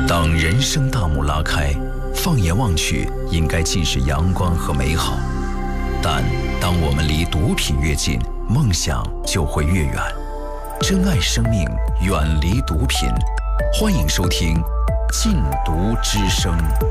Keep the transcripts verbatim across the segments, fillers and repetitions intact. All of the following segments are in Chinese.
当人生大幕拉开，放眼望去，应该尽是阳光和美好。但当我们离毒品越近，梦想就会越远。珍爱生命，远离毒品。欢迎收听《禁毒之声》。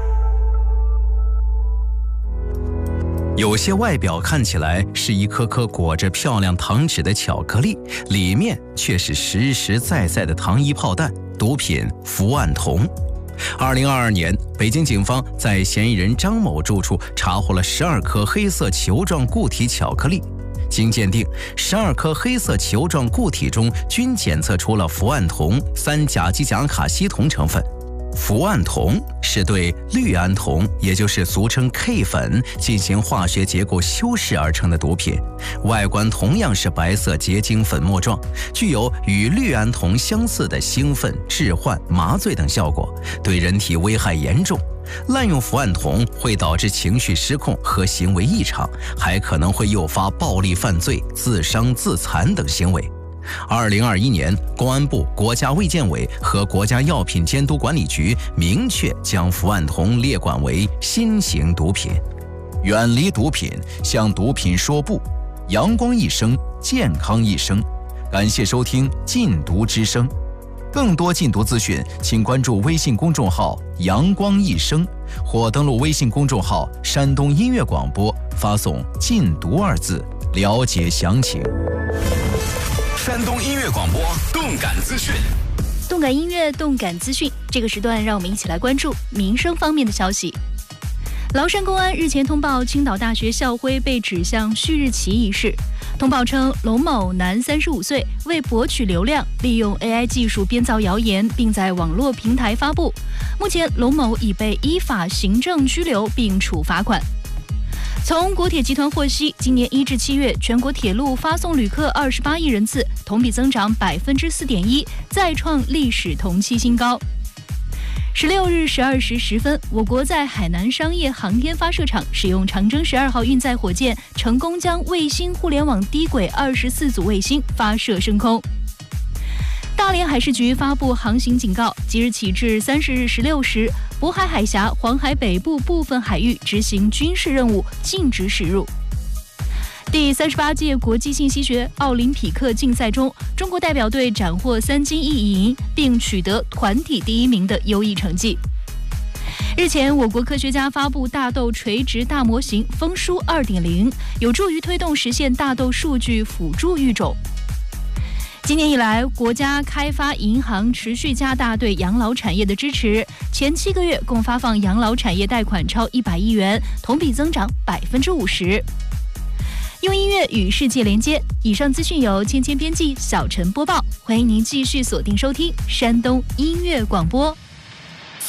有些外表看起来是一颗颗裹着漂亮糖纸的巧克力，里面却是实实在在的糖衣炮弹，毒品伏案酮。二零二二年，北京警方在嫌疑人张某住处查获了十二颗黑色球状固体巧克力。经鉴定，十二颗黑色球状固体中均检测出了伏案酮、三甲基甲卡西酮成分。伏案酮是对氯胺酮，也就是俗称 K 粉进行化学结构修饰而成的毒品，外观同样是白色结晶粉末状，具有与氯胺酮相似的兴奋、致幻、麻醉等效果，对人体危害严重。滥用伏案酮会导致情绪失控和行为异常，还可能会诱发暴力犯罪、自伤自残等行为。二零二一年，公安部、国家卫健委和国家药品监督管理局明确将伏案酮列管为新型毒品。远离毒品，向毒品说不。阳光一生，健康一生。感谢收听《禁毒之声》，更多禁毒资讯，请关注微信公众号“阳光一生”或登录微信公众号“山东音乐广播”，发送“禁毒”二字，了解详情。 山东音乐广播动感资讯， 动感音乐，动感资讯。这个时段，让我们一起来关注民生方面的消息。崂山公安日前通报青岛大学校徽被指向旭日旗一事。通报称，龙某男，三十五岁，为博取流量，利用 A I 技术编造谣言，并在网络平台发布。目前，龙某已被依法行政拘留并处罚款。从国铁集团获悉，今年一至七月，全国铁路发送旅客二十八亿人次，同比增长百分之四点一，再创历史同期新高。十六日十二时十分，我国在海南商业航天发射场使用长征十二号运载火箭，成功将卫星互联网低轨二十四组卫星发射升空。大连海事局发布航行警告，即日起至三十日十六时，渤海海峡、黄海北部部分海域执行军事任务，禁止驶入。第三十八届国际信息学奥林匹克竞赛中，中国代表队斩获三金一银，并取得团体第一名的优异成绩。日前，我国科学家发布大豆垂直大模型丰舒 二点零， 有助于推动实现大豆数据辅助育种。今年以来，国家开发银行持续加大对养老产业的支持，前七个月共发放养老产业贷款超一百亿元，同比增长百分之五十。用音乐与世界连接。以上资讯由芊芊编辑，小陈播报。欢迎您继续锁定收听山东音乐广播。